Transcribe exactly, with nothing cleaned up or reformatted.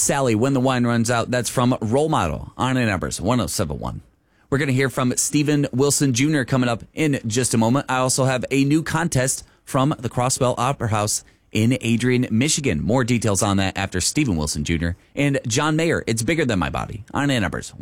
Sally, When the Wine Runs Out. That's from Role Model on Ann Arbor's one oh seven point one. We're going to hear from Steven Wilson Junior coming up in just a moment. I also have a new contest from the Crossbell Opera House in Adrian, Michigan. More details on that after Steven Wilson Junior and John Mayer. It's Bigger Than My Body on Ann Arbor's